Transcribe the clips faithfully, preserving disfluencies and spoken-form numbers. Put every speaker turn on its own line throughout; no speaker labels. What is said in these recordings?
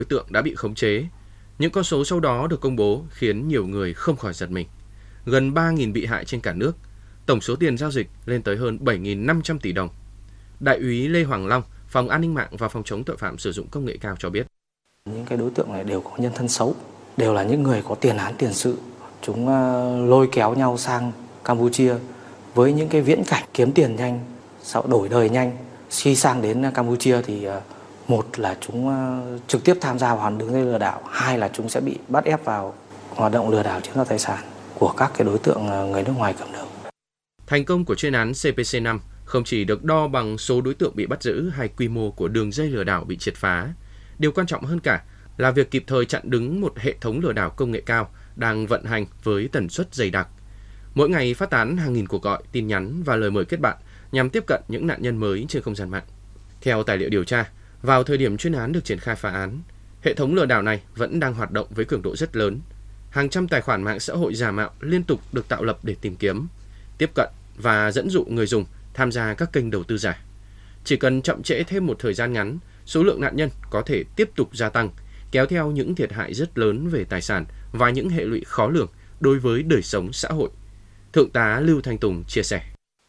đối tượng đã bị khống chế. Những con số sau đó được công bố khiến nhiều người không khỏi giật mình. Gần ba nghìn bị hại trên cả nước, tổng số tiền giao dịch lên tới hơn bảy nghìn năm trăm tỷ đồng. Đại úy Lê Hoàng Long, Phòng An ninh mạng và Phòng chống tội phạm sử dụng công nghệ cao cho biết.
Những cái đối tượng này đều có nhân thân xấu, đều là những người có tiền án tiền sự. Chúng lôi kéo nhau sang Campuchia với những cái viễn cảnh kiếm tiền nhanh, sau đổi đời nhanh. Khi sang đến Campuchia thì một là chúng trực tiếp tham gia vào đường dây lừa đảo, hai là chúng sẽ bị bắt ép vào hoạt động lừa đảo chiếm đoạt tài sản của các cái đối tượng người nước ngoài cầm đầu.
Thành công của chuyên án C P C năm không chỉ được đo bằng số đối tượng bị bắt giữ hay quy mô của đường dây lừa đảo bị triệt phá. Điều quan trọng hơn cả là việc kịp thời chặn đứng một hệ thống lừa đảo công nghệ cao đang vận hành với tần suất dày đặc. Mỗi ngày phát tán hàng nghìn cuộc gọi, tin nhắn và lời mời kết bạn nhằm tiếp cận những nạn nhân mới trên không gian mạng. Theo tài liệu điều tra, vào thời điểm chuyên án được triển khai phá án, hệ thống lừa đảo này vẫn đang hoạt động với cường độ rất lớn. Hàng trăm tài khoản mạng xã hội giả mạo liên tục được tạo lập để tìm kiếm, tiếp cận và dẫn dụ người dùng tham gia các kênh đầu tư giả. Chỉ cần chậm trễ thêm một thời gian ngắn, số lượng nạn nhân có thể tiếp tục gia tăng, kéo theo những thiệt hại rất lớn về tài sản và những hệ lụy khó lường đối với đời sống xã hội. Thượng tá Lưu Thanh Tùng chia sẻ.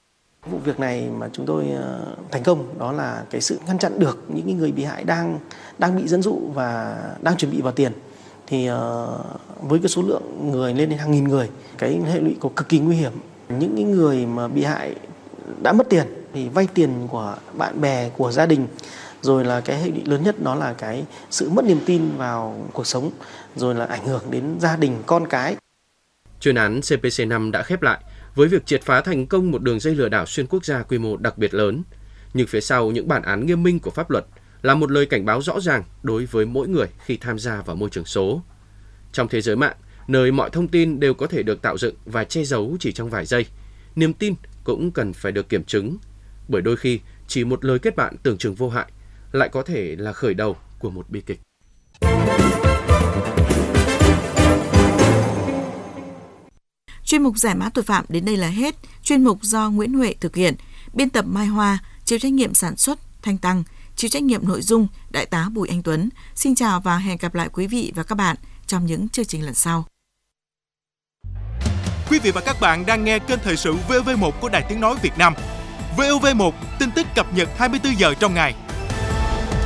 Vụ việc này mà chúng tôi thành công đó là cái sự ngăn chặn được những người bị hại đang đang bị dẫn dụ và đang chuẩn bị vào tiền. Thì với cái số lượng người lên đến hàng nghìn người, cái hệ lụy có cực kỳ nguy hiểm. Những người mà bị hại đã mất tiền thì vay tiền của bạn bè, của gia đình. Rồi là cái hệ lụy lớn nhất đó là cái sự mất niềm tin vào cuộc sống, rồi là ảnh hưởng đến gia đình, con cái.
Chuyên án C P C năm đã khép lại với việc triệt phá thành công một đường dây lừa đảo xuyên quốc gia quy mô đặc biệt lớn. Nhưng phía sau những bản án nghiêm minh của pháp luật là một lời cảnh báo rõ ràng đối với mỗi người khi tham gia vào môi trường số. Trong thế giới mạng, nơi mọi thông tin đều có thể được tạo dựng và che giấu chỉ trong vài giây, niềm tin cũng cần phải được kiểm chứng. Bởi đôi khi, chỉ một lời kết bạn tưởng chừng vô hại lại có thể là khởi đầu của một bi kịch.
Chuyên mục giải mã tội phạm đến đây là hết. Chuyên mục do Nguyễn Huệ thực hiện, biên tập Mai Hoa, chịu trách nhiệm sản xuất Thanh Tăng, chịu trách nhiệm nội dung Đại tá Bùi Anh Tuấn. Xin chào và hẹn gặp lại quý vị và các bạn trong những chương trình lần sau.
Quý vị và các bạn đang nghe kênh thời sự vê o vê một của Đài Tiếng nói Việt Nam. vê o vê một, tin tức cập nhật hai mươi tư giờ trong ngày.